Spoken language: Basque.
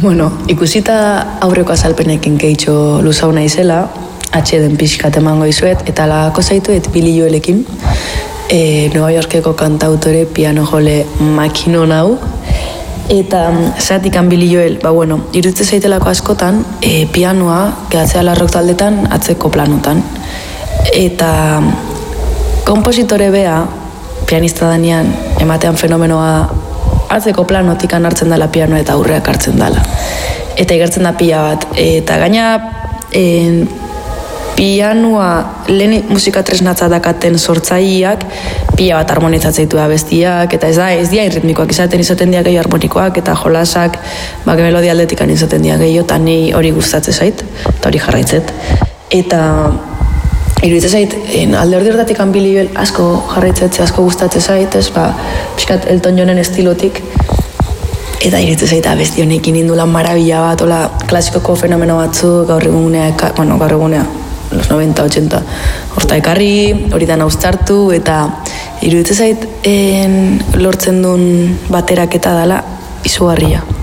Bueno, ikusita aurreko azalpenekin kehitxo luzau naizela, atxeden pixkat emango izuet, eta lagako zaituet Billy Joelekin, Nueva Yorkeko kantautore piano jole makino nau, eta zatikan Billy Joel, iruditze zaitelako askotan, pianoa gehatzea rock taldetan atzeko planutan. Eta kompositore bea, pianista danean, ematean fenomenoa atzeko planotikan hartzen dela pianoa eta aurreak hartzen dela. Eta igertzen da pila bat. Eta gaina pianoa lehen musika tresnatza dakaten sortzaileak pila bat harmonizatzeitu da bestiak, eta ez dira irritmikoak izaten dira gehiago harmonikoak, eta jolasak melodia aldetikan izaten dira gehiago, eta ni hori gustatzen zait, eta hori jarraitzet. Eta iruditzen zait, alde hori hortatik Billy Joel asko jarraitzetse, asko gustatzen zait, pixkat Elton Johnen estilotik, eta iruditzen zait abesti honekin indula marabila bat, hola klasikoko fenomeno batzu, gaur egunea, los 90, 80, horta ekarri, hori dan austartu, eta iruditzen zait lortzen duen bateraketa dela izugarria.